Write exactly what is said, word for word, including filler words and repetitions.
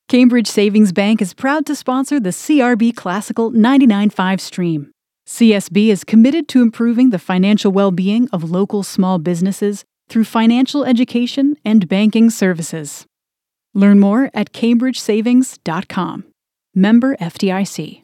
Cambridge Savings Bank is proud to sponsor the C R B Classical ninety-nine point five stream. C S B is committed to improving the financial well-being of local small businesses through financial education and banking services. Learn more at cambridge savings dot com. Member F D I C.